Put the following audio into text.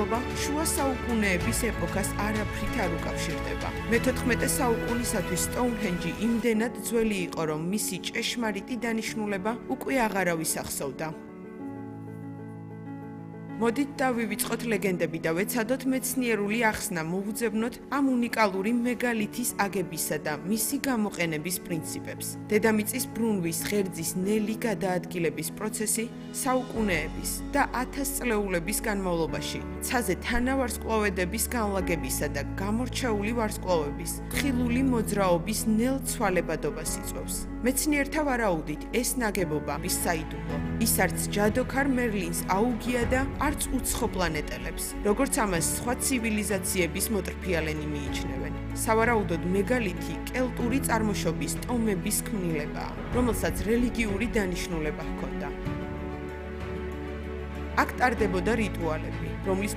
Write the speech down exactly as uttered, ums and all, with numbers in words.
მშენებლობა შუა საუკუნეების ეპოქას არაფრით არ უკავშირდება. მეთოთხმეტე საუკუნისათვის სტოუნჰენჯი იმდენად ძველი იყო, რომ მისი ჭეშმარიტი დანიშნულება უკვე აღარავის ახსოვდა. მოდით დავივიწყოთ ლეგენდები და ვეცადოთ მეცნიერული ახსნა მოვუძებნოთ ამ უნიკალური მეგალითის აგებისა და მისი გამოყენების პრინციპებს. დედამიწის ბრუნვის ღერძის ნელი გადაადგილების პროცესი საუკუნეების და ათასწლეულების განმავლობაში ცაზე თანავარსკვლავედების განლაგებისა და გამორჩეული ვარსკვლავების ხილული მოძრაობის ნელ ცვალებადობას იწვევს. მეცნიერთა ვარაუდით ეს ნაგებობა ის საიდუმლო, ის არც ჯადოქარ მერლინს აუგია და არც უცხო პლანეტელებს, როგორც ამას სხვა ცივილიზაციების მოტრფიალენი მიიჩნევენ. სავარაუდოდ მეგალითი კელტური წარმოშობის ტომების ქმნილებაა, რომელსაც რელიგიური დანიშნულება ჰქონდა. აქ ტარდებოდა რიტუალები, რომლის